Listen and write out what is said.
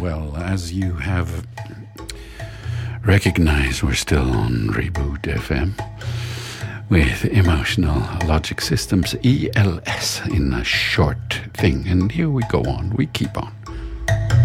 Well, as you have recognized, we're still on Reboot FM with Emotional Logic Systems, ELS, in a short thing. And here we go on. We keep on.